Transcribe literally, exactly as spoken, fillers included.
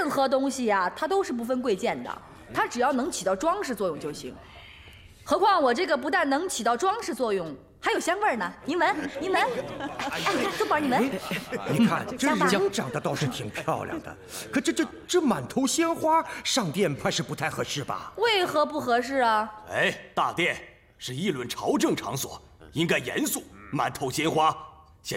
任何东西呀、它都是不分贵贱的，它只要能起到装饰作用就行。何况我这个不但能起到装饰作用，还有香味儿呢。您闻，您闻。哎，宗宝，你闻。 你看这人长得倒是挺漂亮的，可这这这满头鲜花，上殿怕是不太合适吧？ 为何不合适啊？ 哎，大殿是议论朝政场所，应该严肃，满头鲜花